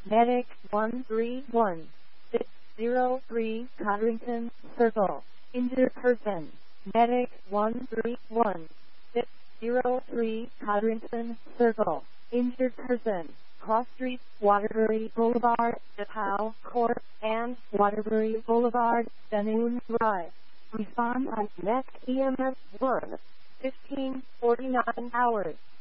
Medic 131603 Codrington Circle. Injured person. Medic 131603 Codrington Circle. Injured person. Cross Street, Waterbury Boulevard, DePaul Court, and Waterbury Boulevard, Dunoon Drive. Respond on next EMS 1. 1549 hours.